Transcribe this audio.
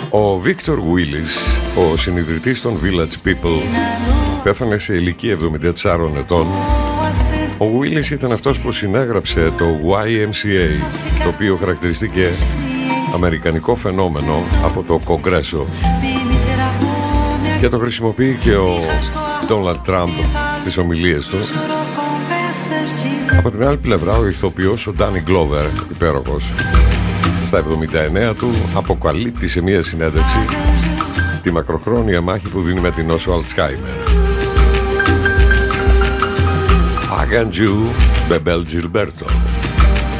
Ο Βίκτορ Γουίλις, ο συνιδρυτής των Village People, πέθανε σε ηλικία 74 ετών. Ο Γουίλις ήταν αυτός που συνέγραψε το YMCA, το οποίο χαρακτηριστήκε αμερικανικό φαινόμενο από το Κογκρέσο, και το χρησιμοποιεί και ο Ντόναλντ Τραμπ στις ομιλίες του. Από την άλλη πλευρά, ο ηθοποιός ο Ντάνι Γκλόβερ, υπέροχος, στα 79 του αποκαλύπτει σε μια συνέντευξη τη μακροχρόνια μάχη που δίνει με την νόσο Αλτσχάιμερ. Aganju Bebel Gilberto.